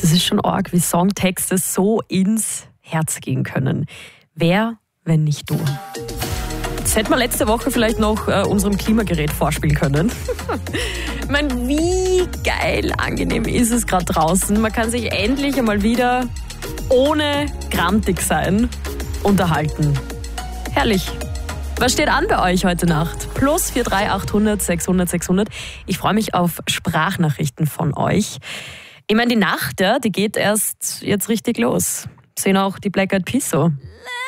Das ist schon arg, wie Songtexte so ins Herz gehen können. Wer, wenn nicht du? Das hätten wir letzte Woche vielleicht noch unserem Klimagerät vorspielen können. Ich meine, wie geil angenehm ist es gerade draußen. Man kann sich endlich einmal wieder ohne grantig sein unterhalten. Herrlich. Was steht an bei euch heute Nacht? Plus 43 800 600 600. Ich freue mich auf Sprachnachrichten von euch. Ich meine, die Nacht, die geht erst jetzt richtig los. Sehen auch die Black Eyed Peas so.